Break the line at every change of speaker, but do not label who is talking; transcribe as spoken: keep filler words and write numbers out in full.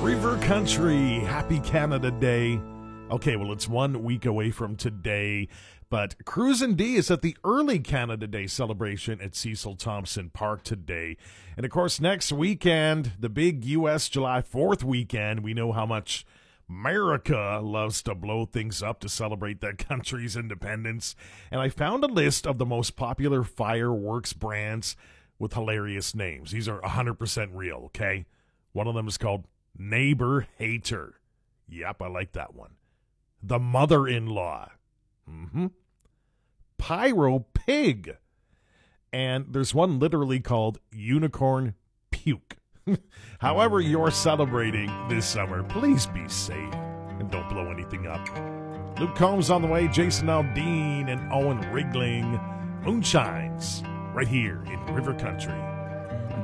River Country, happy Canada Day. Okay, well, it's one week away from today, but Cruisin' D is at the early Canada Day celebration at Cecil Thompson Park today. And, of course, next weekend, the big U S July fourth weekend, we know how much America loves to blow things up to celebrate their country's independence. And I found a list of the most popular fireworks brands with hilarious names. These are one hundred percent real, okay? One of them is called Neighbor Hater. Yep, I like that one. The Mother-in-Law. Mm-hmm. Pyro Pig. And there's one literally called Unicorn Puke. However you're celebrating this summer, please be safe and don't blow anything up. Luke Combs on the way, Jason Aldean and Owen Rigling. Moonshines right here in River Country.